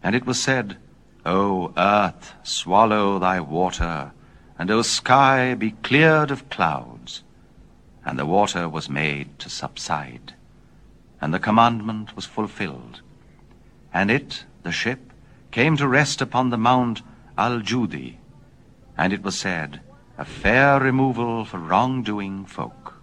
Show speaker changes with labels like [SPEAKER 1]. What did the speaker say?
[SPEAKER 1] And it was said, O earth, swallow thy water, and O sky, be cleared of clouds. And the water was made to subside, and the commandment was fulfilled. And it, the ship, came to rest upon the Mount Al-Judi, and it was said, a fair removal for wrongdoing folk.